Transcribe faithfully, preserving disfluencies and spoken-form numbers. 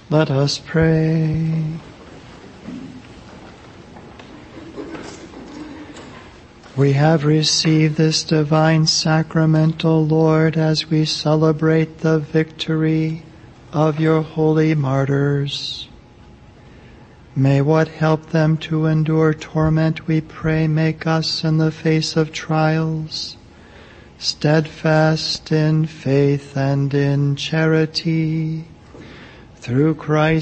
Let us pray. We have received this divine sacrament, O Lord, as we celebrate the victory of your holy martyrs. May what helped them to endure torment, we pray, make us in the face of trials steadfast in faith and in charity. Through Christ